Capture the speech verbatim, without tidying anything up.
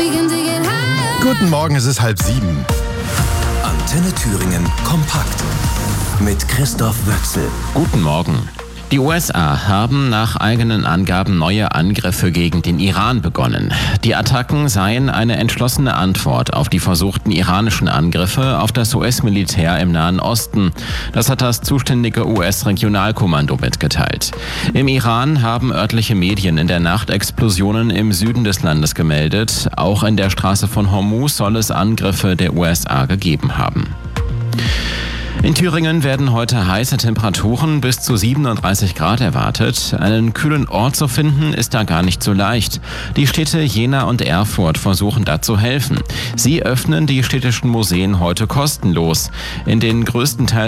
Guten Morgen, es ist halb sieben. Antenne Thüringen kompakt mit Christoph Wöchsel. Guten Morgen. Die U S A haben nach eigenen Angaben neue Angriffe gegen den Iran begonnen. Die Attacken seien eine entschlossene Antwort auf die versuchten iranischen Angriffe auf das U S-Militär im Nahen Osten. Das hat das zuständige U S-Regionalkommando mitgeteilt. Im Iran haben örtliche Medien in der Nacht Explosionen im Süden des Landes gemeldet. Auch in der Straße von Hormuz soll es Angriffe der U S A gegeben haben. In Thüringen werden heute heiße Temperaturen bis zu siebenunddreißig Grad erwartet. Einen kühlen Ort zu finden ist da gar nicht so leicht. Die Städte Jena und Erfurt versuchen da zu helfen. Sie öffnen die städtischen Museen heute kostenlos. In den größten Teilen